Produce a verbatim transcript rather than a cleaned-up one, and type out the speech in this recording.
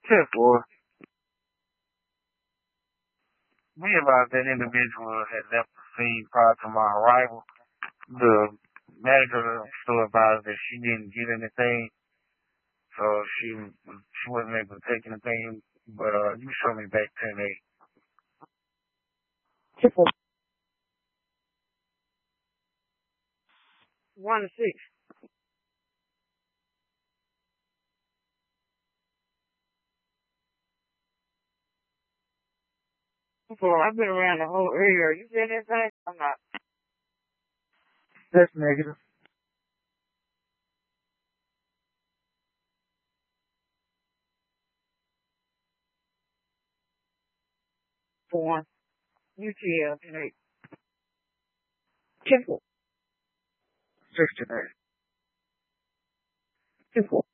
Ten four. We about that individual had left the scene prior to my arrival. The manager of the store advised that she didn't get anything, so she she wasn't able to take anything. But uh, you show me back ten eight. One to six. So I've been around the whole area. Are you saying anything? I'm not. That's negative. Four. U T L ten eight. Ten four. Six to eight. Ten four.